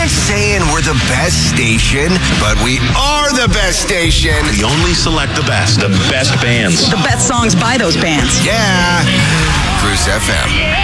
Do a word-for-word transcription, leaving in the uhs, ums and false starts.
aren't saying we're the best station, but we are the best station. We only select the best. The best bands. The best songs by those bands. Yeah. Cruise F M.